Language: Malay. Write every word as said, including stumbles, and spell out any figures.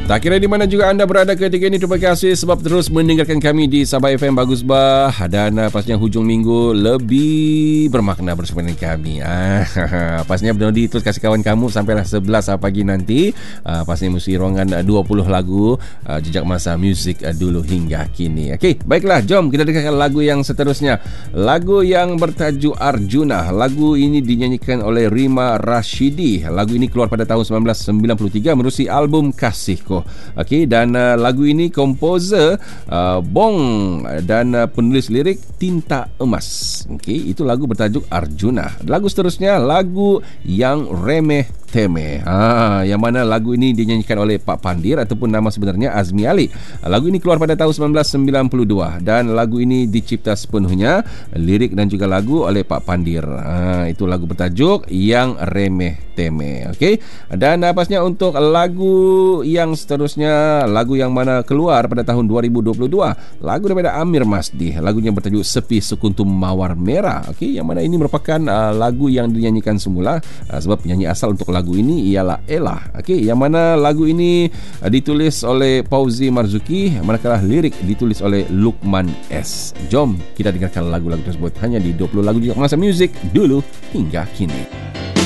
Tak kira di mana juga anda berada ketika ini, terima kasih sebab terus mendengarkan kami di Sabah F M Bagus Bah. Dan uh, pastinya hujung minggu lebih bermakna bersama dengan kami. Ah, pastinya Bernardi terus kasih kawan kamu sampailah sebelas pagi nanti. Uh, pastinya mesti ruangan uh, dua puluh lagu uh, jejak masa muzik uh, dulu hingga kini. Okey, baiklah, jom kita dengarkan lagu yang seterusnya. Lagu yang bertajuk Arjuna. Lagu ini dinyanyikan oleh Rima Rashidi. Lagu ini keluar pada tahun sembilan belas sembilan puluh tiga menerusi album Kasihku. Okey, dan uh, lagu ini komposer uh, Bong dan uh, penulis lirik Tinta Emas. Okey, itu lagu bertajuk Arjuna. Lagu seterusnya lagu yang remeh temeh. Ha, yang mana lagu ini dinyanyikan oleh Pak Pandir ataupun nama sebenarnya Azmi Ali. Lagu ini keluar pada tahun sembilan belas sembilan puluh dua dan lagu ini dicipta sepenuhnya lirik dan juga lagu oleh Pak Pandir. Ha, itu lagu bertajuk Yang Remeh Temeh. Okey. Dan napasnya untuk lagu yang seterusnya, lagu yang mana keluar pada tahun dua ribu dua puluh dua, lagu daripada Amir Masdi. Lagunya bertajuk Sepi Sekuntum Mawar Merah. Okey, yang mana ini merupakan uh, lagu yang dinyanyikan semula uh, sebab penyanyi asal untuk lagu ini ialah Ella. Okey, yang mana lagu ini uh, ditulis oleh Fauzi Marzuki, manakala lirik ditulis oleh Lukman S. Jom kita dengarkan lagu-lagu tersebut hanya di dua puluh lagu juga masa muzik dulu hingga kini.